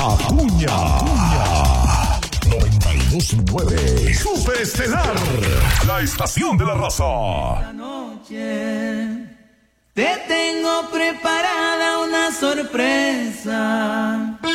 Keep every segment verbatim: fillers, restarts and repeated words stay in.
Acuña. noventa y dos punto nueve Super Estelar, la estación de la raza. Esta noche te tengo preparada una sorpresa.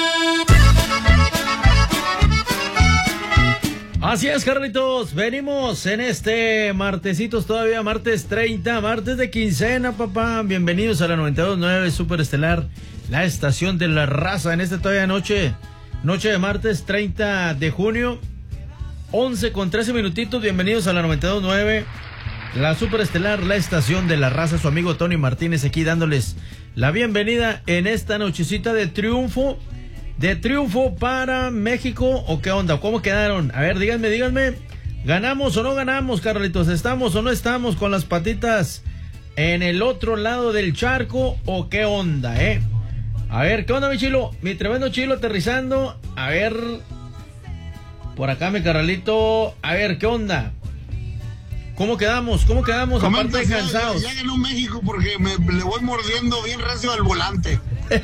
Así es, Carlitos, venimos en este martesitos todavía, martes treinta, martes de quincena, papá. Bienvenidos a la noventa y dos punto nueve Super Estelar, la estación de la raza, en esta todavía noche, noche de martes treinta de junio, once con trece minutitos. Bienvenidos a la noventa y dos punto nueve, la Super Estelar, la estación de la raza. Su amigo Tony Martínez aquí dándoles la bienvenida en esta nochecita de triunfo. De triunfo para México, ¿o qué onda? ¿Cómo quedaron? A ver, díganme, díganme. ¿Ganamos o no ganamos, Carlitos? ¿Estamos o no estamos con las patitas en el otro lado del charco, o qué onda, eh? A ver, ¿qué onda, mi chilo? Mi tremendo chilo aterrizando. A ver, por acá, mi carnalito. A ver, ¿qué onda? ¿Cómo quedamos? ¿Cómo quedamos? Comenta, Aparte de cansados. Ya, ya ganó México porque me, le voy mordiendo bien recio al volante.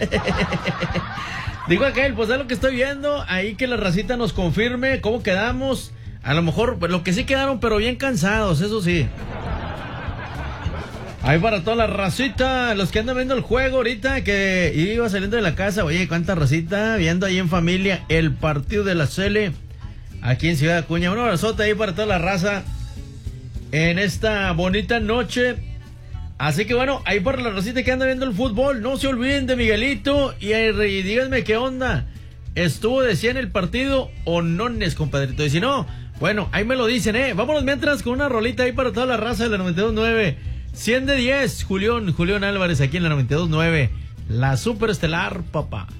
Digo aquel, pues es lo que estoy viendo, ahí que la racita nos confirme cómo quedamos. A lo mejor, pues lo que sí quedaron, pero bien cansados, eso sí. Ahí para toda la racita, los que andan viendo el juego ahorita, que iba saliendo de la casa, oye, cuánta racita, viendo ahí en familia el partido de la Cele, aquí en Ciudad Acuña. Un abrazote ahí para toda la raza en esta bonita noche. Así que bueno, ahí para la racita que anda viendo el fútbol, no se olviden de Miguelito y, y díganme qué onda. ¿Estuvo de cien el partido o no, compadrito? Y si no, bueno, ahí me lo dicen, eh. Vámonos mientras con una rolita ahí para toda la raza de la noventa y dos punto nueve. cien de diez, Julián, Julián Álvarez aquí en la noventa y dos punto nueve. La Super Estelar, papá.